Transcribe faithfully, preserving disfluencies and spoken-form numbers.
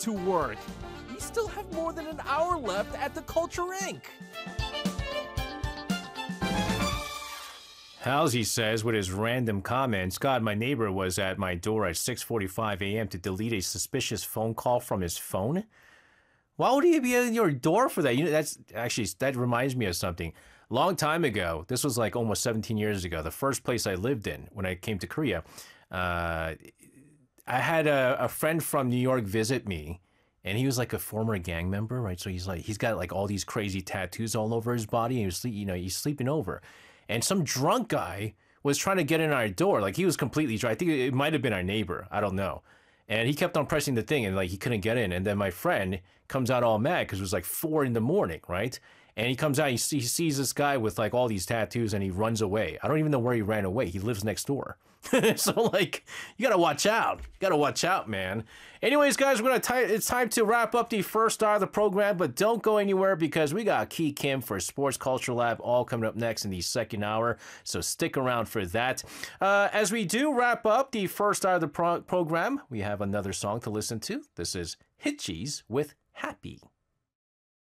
to work. We still have more than an hour left at the Culture Incorporated. Halsey says with his random comments, God, my neighbor was at my door at six forty-five a m to delete a suspicious phone call from his phone. Why would he be at your door for that? You know, that's actually, that reminds me of something. Long time ago, this was like almost seventeen years ago, the first place I lived in when I came to Korea, uh, I had a, a friend from New York visit me, and he was like a former gang member, right? So he's like, he's got like all these crazy tattoos all over his body, and he was sleep, you know, he's sleeping over. And some drunk guy was trying to get in our door. Like, he was completely dry. I think it might have been our neighbor. I don't know. And he kept on pressing the thing, and like he couldn't get in. And then my friend comes out all mad because it was like four in the morning, right? And he comes out, he, see, he sees this guy with like all these tattoos, and he runs away. I don't even know where he ran away. He lives next door. So like, you gotta watch out. You gotta watch out, man. Anyways, guys, we're gonna t- it's time to wrap up the first hour of the program, but don't go anywhere because we got Ki Kim for Sports Culture Lab all coming up next in the second hour. So stick around for that. Uh, as we do wrap up the first hour of the pro- program, we have another song to listen to. This is Hitchis with Happy.